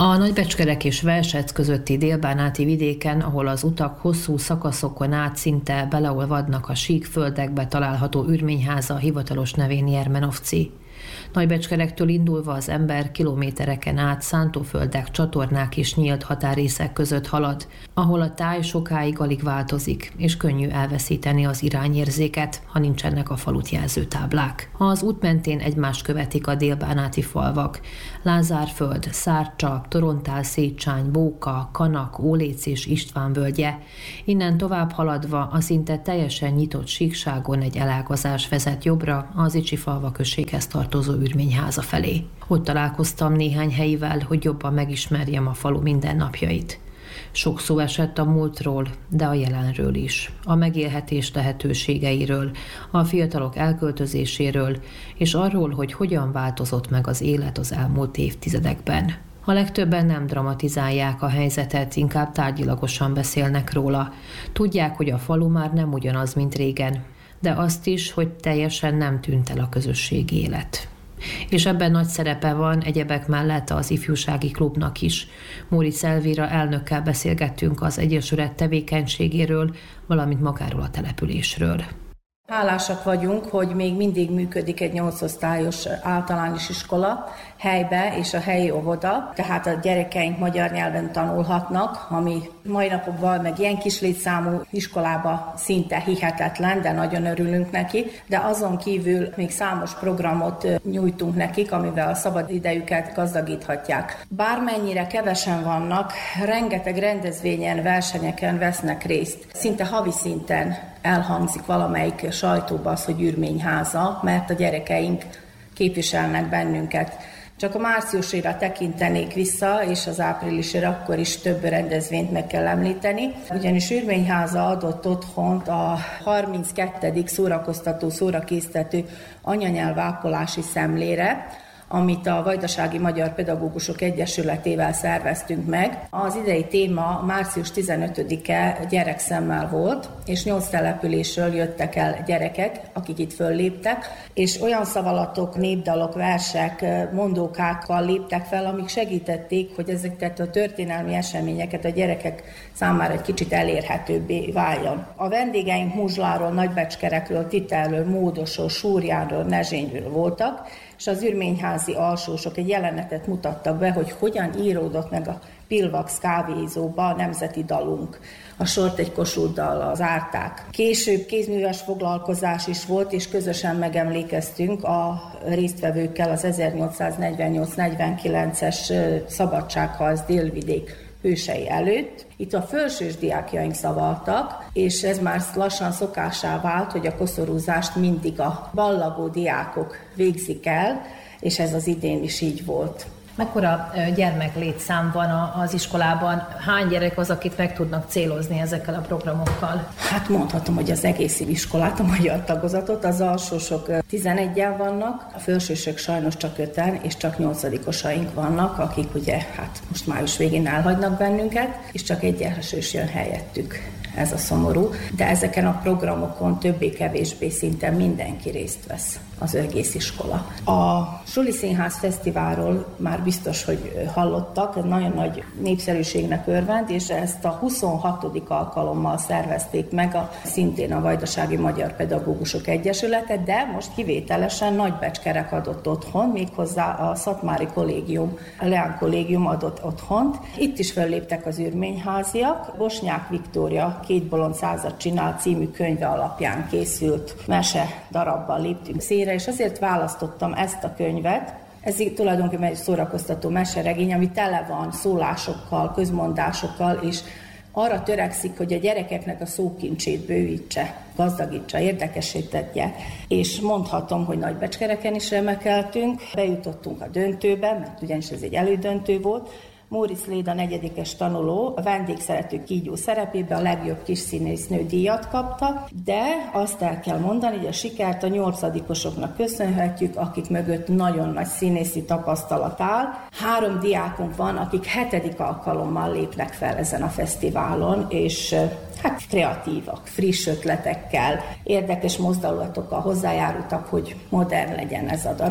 A Nagybecskerek és Velsec közötti délbánáti vidéken, ahol az utak hosszú szakaszokon át szinte beleolvadnak a síkföldekbe, található ürményháza hivatalos nevén Jermenovci. Nagybecskerektől indulva az ember kilométereken át szántóföldek, csatornák és nyílt határrészek között halad, ahol a táj sokáig alig változik, és könnyű elveszíteni az irányérzéket, ha nincsenek a falut jelző táblák. Az út mentén egymást követik a délbánáti falvak: Lázárföld, Szárcsa, Torontál, Szécsány, Bóka, Kanak, Óléc és István völgye. Innen tovább haladva a szinte teljesen nyitott síkságon egy elágazás vezet jobbra, az Icsi-Falva községhez tartozó ürményháza felé. Ott találkoztam néhány helyivel, hogy jobban megismerjem a falu mindennapjait. Sok szó esett a múltról, de a jelenről is, a megélhetés lehetőségeiről, a fiatalok elköltözéséről, és arról, hogy hogyan változott meg az élet az elmúlt évtizedekben. A legtöbben nem dramatizálják a helyzetet, inkább tárgyilagosan beszélnek róla. Tudják, hogy a falu már nem ugyanaz, mint régen, de azt is, hogy teljesen nem tűnt el a közösségi élet. És ebben nagy szerepe van egyebek mellett az ifjúsági klubnak is. Móricz Elvira elnökkel beszélgettünk az egyesület tevékenységéről, valamint magáról a településről. Hálásak vagyunk, hogy még mindig működik egy 8 osztályos általános iskola helybe és a helyi óvoda, tehát a gyerekeink magyar nyelven tanulhatnak, ami mai napokban meg ilyen kis létszámú iskolába szinte hihetetlen, de nagyon örülünk neki, de azon kívül még számos programot nyújtunk nekik, amivel a szabad idejüket gazdagíthatják. Bármennyire kevesen vannak, rengeteg rendezvényen, versenyeken vesznek részt, szinte havi szinten elhangzik valamelyik sajtóban az, hogy ürményháza, mert a gyerekeink képviselnek bennünket. Csak a márciusira tekintenék vissza, és az áprilisra, akkor is több rendezvényt meg kell említeni, ugyanis ürményháza adott otthont a 32. szórakoztató-szórakésztető anyanyelvápolási szemlére, amit a Vajdasági Magyar Pedagógusok Egyesületével szerveztünk meg. Az idei téma március 15-e gyerekszemmel volt, és 8 településről jöttek el gyerekek, akik itt fölléptek, és olyan szavalatok, népdalok, versek, mondókákkal léptek fel, amik segítették, hogy ezeket a történelmi eseményeket a gyerekek számára egy kicsit elérhetőbbé váljon. A vendégeink Muzsláról, Nagybecskerekről, Titelről, Módosról, Súrjánról, Nezsényről voltak, és az ürményházi alsósok egy jelenetet mutattak be, hogy hogyan íródott meg a Pilvax kávézóba a nemzeti dalunk. A sort egy Kossuth-dallal zárták. Később kézműves foglalkozás is volt, és közösen megemlékeztünk a résztvevőkkel az 1848-49-es szabadságharc Délvidék hősei előtt. Itt a felsős diákjaink szavaltak, és ez már lassan szokássá vált, hogy a koszorúzást mindig a ballagó diákok végzik el, és ez az idén is így volt. Mekkora gyermeklétszám van az iskolában? Hány gyerek az, akit meg tudnak célozni ezekkel a programokkal? Hát mondhatom, hogy az egész iskolát, a magyar tagozatot, az alsósok 11-en vannak, a felsősök sajnos csak 5-en, és csak 8-osaink vannak, akik ugye most május végén elhagynak bennünket, és csak egy elsős jön helyettük. Ez a szomorú, de ezeken a programokon többé-kevésbé szinte mindenki részt vesz, az egész iskola. A Suli Színház Fesztiválról már biztos, hogy hallottak, ez nagyon nagy népszerűségnek örvend, és ezt a 26. alkalommal szervezték meg szintén a Vajdasági Magyar Pedagógusok Egyesülete, de most kivételesen Nagybecskerek adott otthon, méghozzá a Szatmári Kollégium, a Leán Kollégium adott otthont. Itt is fölléptek az ürményháziak. Bosnyák Viktória Két bolond százat csinál című könyve alapján készült mese darabban léptünk színre, és azért választottam ezt a könyvet. Ez tulajdonképpen egy szórakoztató meseregény, ami tele van szólásokkal, közmondásokkal, és arra törekszik, hogy a gyerekeknek a szókincsét bővítse, gazdagítsa, érdekesítetje. És mondhatom, hogy Nagybecskereken is remekeltünk, bejutottunk a döntőbe, mert ugyanis ez egy elődöntő volt. Móricz Léda 4-es tanuló a vendégszerető kígyó szerepében a legjobb kis színésznő díjat kapta, de azt el kell mondani, hogy a sikert a 8-osoknak köszönhetjük, akik mögött nagyon nagy színészi tapasztalat áll. 3 diákunk van, akik 7. alkalommal lépnek fel ezen a fesztiválon, és kreatívak, friss ötletekkel, érdekes mozdulatokkal hozzájárultak, hogy modern legyen ez a darab.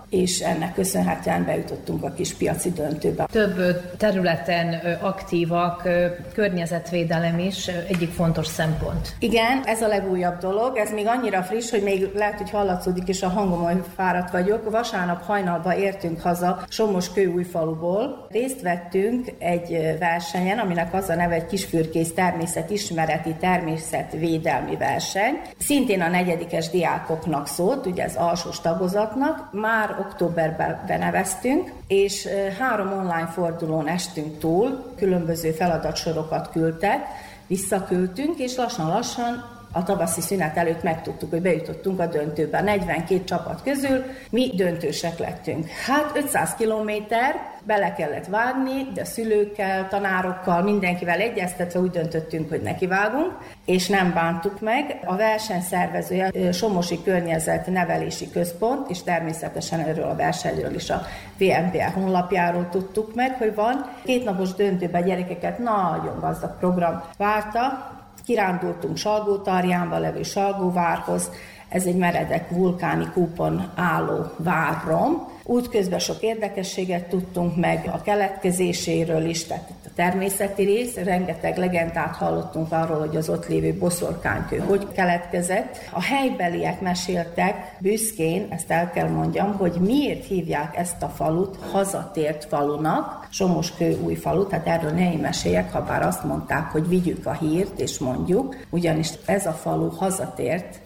és ennek köszönhetően bejutottunk a kis piaci döntőbe. Több területen aktívak, környezetvédelem is egyik fontos szempont. Igen, ez a legújabb dolog, ez még annyira friss, hogy még lehet, hogy hallatszódik is a hangom, hogy fáradt vagyok. Vasárnap hajnalba értünk haza Somoskő-Újfaluból. Részt vettünk egy versenyen, aminek az a neve, egy kisfürkész természetismereti, természetvédelmi verseny. Szintén a negyedikes diákoknak szólt, ugye ez alsós tagozatnak. Már októberben beneveztünk, és 3 online fordulón estünk túl, különböző feladatsorokat küldtek, visszaküldtünk, és lassan-lassan a tavaszi szünet előtt megtudtuk, hogy bejutottunk a döntőbe. 42 csapat közül mi döntősek lettünk. Hát 500 kilométer, bele kellett vágni, de szülőkkel, tanárokkal, mindenkivel egyeztetve úgy döntöttünk, hogy nekivágunk, és nem bántuk meg. A verseny szervezője Somosi Környezet Nevelési Központ, és természetesen erről a versenyről is a VMPL honlapjáról tudtuk meg, hogy van. 2 napos döntőben gyerekeket nagyon gazdag program várta. Kirándultunk Salgótarjánba levő Salgóvárhoz, ez egy meredek vulkáni kúpon álló várrom. Útközben sok érdekességet tudtunk meg a keletkezéséről is, tehát itt a természeti rész, rengeteg legendát hallottunk arról, hogy az ott lévő boszorkánykő hogy keletkezett. A helybeliek meséltek büszkén, ezt el kell mondjam, hogy miért hívják ezt a falut hazatért falunak, Somoskő-Újfalu, tehát erről ne én meséljek, ha bár azt mondták, hogy vigyük a hírt és mondjuk, ugyanis ez a falu hazatért,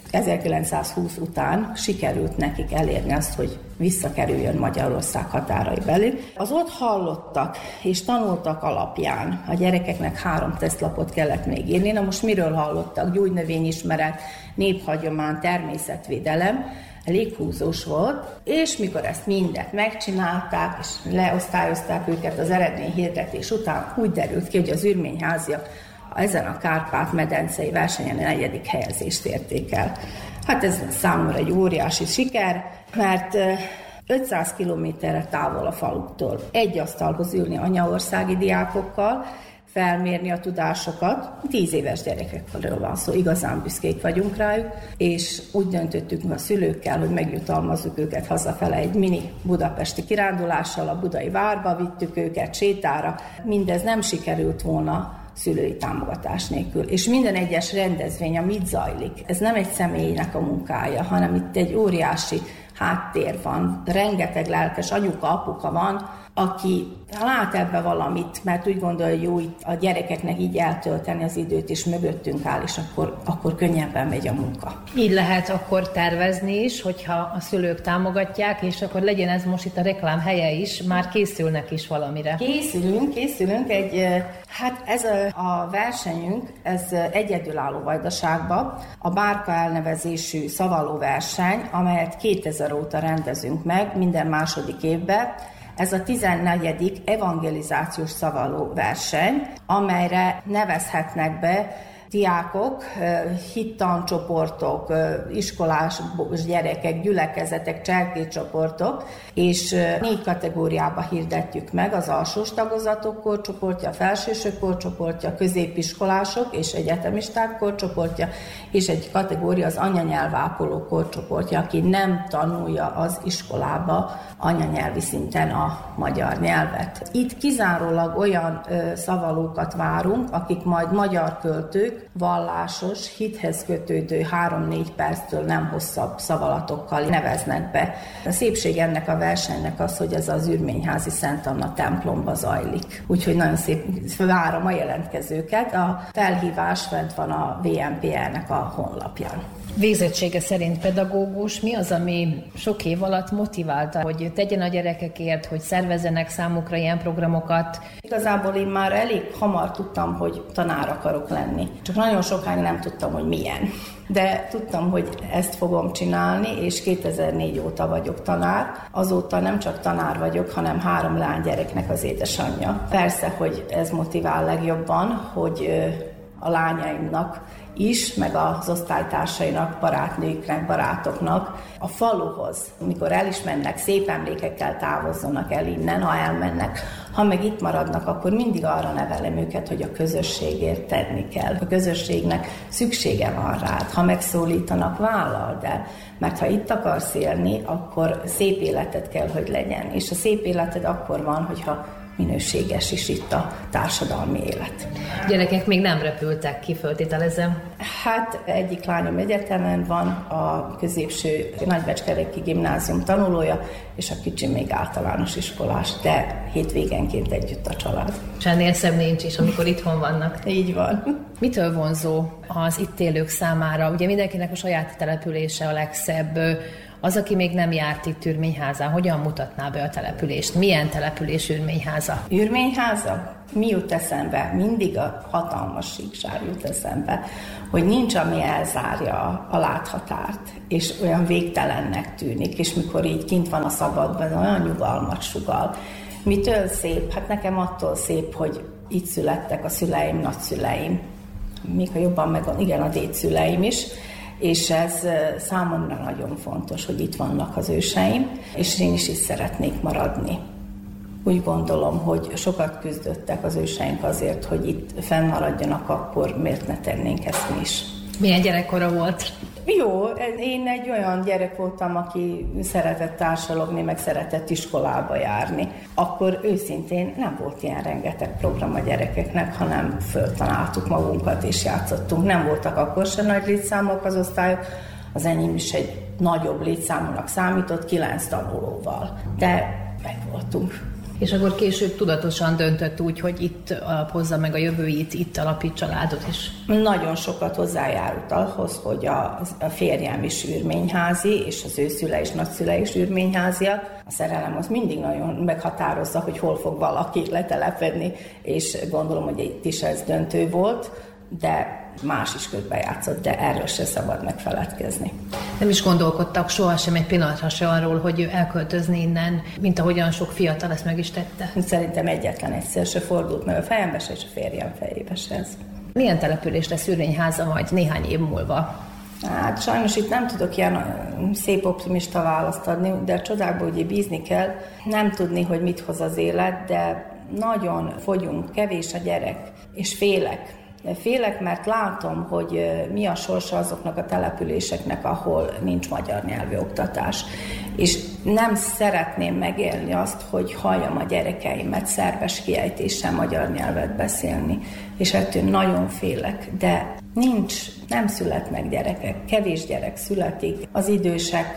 1920 után sikerült nekik elérni azt, hogy visszakerüljön Magyarország határai belül. Az ott hallottak és tanultak alapján a gyerekeknek 3 tesztlapot kellett még írni. Na most miről hallottak? Gyógynövényismeret, néphagyomány, természetvédelem, léghúzós volt, és mikor ezt mindet megcsinálták, és leosztályozták őket az eredményhirdetés után, úgy derült ki, hogy az ürményháziak ezen a Kárpát-medencei versenyen a 4. helyezést érték el. Hát ez számomra egy óriási siker, mert 500 kilométerre távol a faluktól egy asztalhoz ülni anyaországi diákokkal, felmérni a tudásokat. 10 éves gyerekekről van szó, igazán büszkék vagyunk rájuk, és úgy döntöttük a szülőkkel, hogy megjutalmazzuk őket hazafele egy mini budapesti kirándulással, a budai várba vittük őket sétára. Mindez nem sikerült volna szülői támogatás nélkül. És minden egyes rendezvény, amit zajlik, ez nem egy személynek a munkája, hanem itt egy óriási háttér van, rengeteg lelkes anyuka, apuka van, aki lát ebbe valamit, mert úgy gondolja, hogy jó itt a gyerekeknek így eltölteni az időt, és mögöttünk áll, és akkor könnyebben megy a munka. Így lehet akkor tervezni is, hogyha a szülők támogatják, és akkor legyen ez most itt a reklám helye is, már készülnek is valamire. Készülünk hát ez a versenyünk, ez egyedülálló Vajdaságban, a Bárka elnevezésű szavaló verseny, amelyet 2000 óta rendezünk meg minden második évben. Ez a 14. evangelizációs szavaló verseny, amelyre nevezhetnek be diákok, hittancsoportok, iskolás gyerekek, gyülekezetek, cserkécsoportok, és 4 kategóriába hirdetjük meg: az alsós tagozatok korcsoportja, a felsősök korcsoportja, középiskolások és egyetemisták korcsoportja, és egy kategória az anyanyelvápoló korcsoportja, aki nem tanulja az iskolába anyanyelvi szinten a magyar nyelvet. Itt kizárólag olyan szavalókat várunk, akik majd magyar költők, vallásos, hithez kötődő 3-4 perctől nem hosszabb szavalatokkal neveznek be. A szépség ennek a versenynek az, hogy ez az Ürményházi Szent Anna templomba zajlik. Úgyhogy nagyon szép, várom a jelentkezőket. A felhívás fent van a VMPL-nek a honlapján. Végzettsége szerint pedagógus, mi az, ami sok év alatt motiválta, hogy tegyen a gyerekekért, hogy szervezzenek számukra ilyen programokat? Igazából én már elég hamar tudtam, hogy tanár akarok lenni. Csak nagyon sokáig nem tudtam, hogy milyen. De tudtam, hogy ezt fogom csinálni, és 2004 óta vagyok tanár. Azóta nem csak tanár vagyok, hanem 3 lánygyereknek az édesanyja. Persze, hogy ez motivál legjobban, hogy a lányaimnak is, meg az osztálytársainak, barátnőknek, barátoknak a faluhoz, amikor el is mennek, szép emlékekkel távozzanak el innen, ha elmennek. Ha meg itt maradnak, akkor mindig arra nevelem őket, hogy a közösségért tenni kell. A közösségnek szüksége van rád. Ha megszólítanak, vállald el. Mert ha itt akarsz élni, akkor szép életed kell, hogy legyen. És a szép életed akkor van, hogyha minőséges is itt a társadalmi élet. Gyerekek még nem repültek ki, föltételezem? Hát egyik lányom egyetemen van, a középső Nagybecskereki gimnázium tanulója, és a kicsi még általános iskolás, de hétvégenként együtt a család. És ennél szebb nincs is, amikor itthon vannak. Így van. Mitől vonzó az itt élők számára? Ugye mindenkinek a saját települése a legszebb. Az, aki még nem járt itt Ürményházán, hogyan mutatná be a települést? Milyen település Ürményháza? Ürményháza? Mi jut eszembe? Mindig a hatalmas síkság jut eszembe, hogy nincs, ami elzárja a láthatárt, és olyan végtelennek tűnik, és mikor így kint van a szabadban, olyan nyugalmat sugall. Mitől szép? Hát nekem attól szép, hogy itt születtek a szüleim, nagyszüleim, még ha jobban megvan, igen, a dédszüleim is, és ez számomra nagyon fontos, hogy itt vannak az őseim, és én is itt szeretnék maradni. Úgy gondolom, hogy sokat küzdöttek az őseink azért, hogy itt fennmaradjanak, akkor miért ne tennénk ezt mi is. Milyen gyerekkora volt? Jó, én egy olyan gyerek voltam, aki szeretett társalogni, meg szeretett iskolába járni. Akkor őszintén nem volt ilyen rengeteg program a gyerekeknek, hanem föltanáltuk magunkat és játszottunk. Nem voltak akkor se nagy létszámok az osztályok, az enyém is egy nagyobb létszámúnak számított, 9 tanulóval, de megvoltunk. És akkor később tudatosan döntött úgy, hogy itt alapozza meg a jövőjét, itt alapít családot is? Nagyon sokat hozzájárult ahhoz, hogy a férjem is ürményházi, és az ő szüle és nagyszüle is ürményháziak. A szerelem az mindig nagyon meghatározza, hogy hol fog valaki letelepedni, és gondolom, hogy itt is ez döntő volt, de más is közbejátszott, de erről se szabad megfeledkezni. Nem is gondolkodtak sohasem egy pillanatra se arról, hogy elköltözni innen, mint ahogyan sok fiatal ezt meg is tette? Szerintem egyetlen egyszer se fordult meg a fejembe se, és a férjem fejébe se ez. Milyen település lesz Ürményháza majd néhány év múlva? Hát sajnos itt nem tudok ilyen szép optimista választ adni, de a csodákból ugye bízni kell, nem tudni, hogy mit hoz az élet, de nagyon fogyunk, kevés a gyerek, és félek. Félek, mert látom, hogy mi a sorsa azoknak a településeknek, ahol nincs magyar nyelvű oktatás. És nem szeretném megélni azt, hogy halljam a gyerekeimet szerves kiejtéssel magyar nyelvet beszélni. És ettől nagyon félek, de nem születnek gyerekek, kevés gyerek születik. Az idősek.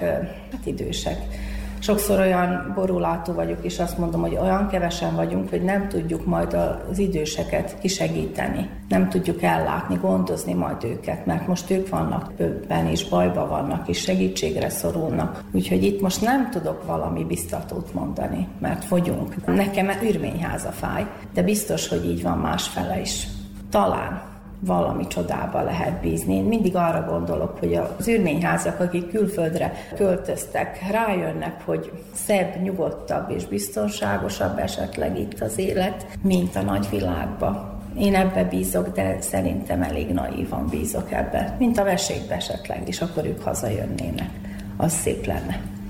Sokszor olyan borulátó vagyok, és azt mondom, hogy olyan kevesen vagyunk, hogy nem tudjuk majd az időseket kisegíteni. Nem tudjuk ellátni, gondozni majd őket, mert most ők vannak többen, és bajba vannak, és segítségre szorulnak. Úgyhogy itt most nem tudok valami biztatót mondani, mert fogyunk. Nekem Ürményháza fáj, de biztos, hogy így van másfele is. Talán valami csodába lehet bízni. Én mindig arra gondolok, hogy az ürményházak, akik külföldre költöztek, rájönnek, hogy szebb, nyugodtabb és biztonságosabb esetleg itt az élet, mint a nagyvilágban. Én ebbe bízok, de szerintem elég naívan bízok ebbe, mint a vesékbe esetleg, és akkor ők hazajönnének. Az szép lenne.